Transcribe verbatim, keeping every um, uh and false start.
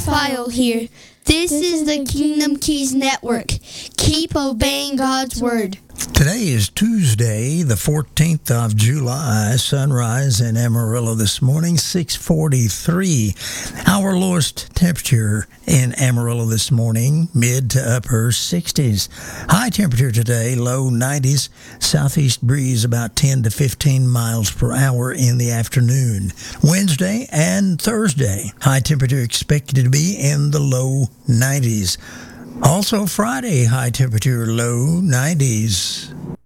file here. This is the Kingdom Keys Network. Keep obeying God's Word. Today is Tuesday, the fourteenth of July. Sunrise in Amarillo this morning, six forty-three. Our lowest temperature in Amarillo this morning, mid to upper sixties. High temperature today, low nineties. Southeast breeze about ten to fifteen miles per hour in the afternoon. Wednesday and Thursday, high temperature expected to be in the low nineties. Also Friday, high temperature, low nineties.